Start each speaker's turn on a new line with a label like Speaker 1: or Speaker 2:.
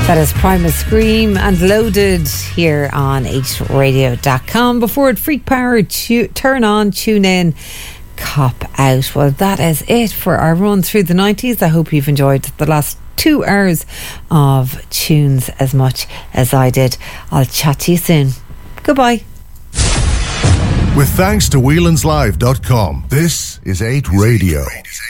Speaker 1: That is Primus Scream and Loaded here on hradio.com. Before it, Freak Power, Turn On, Tune In, Cop Out. Well, that is it for our run through the 90s. I hope you've enjoyed the last 2 hours of tunes as much as I did. I'll chat to you soon. Goodbye.
Speaker 2: With thanks to wheelanslive.com, this is 8 Radio.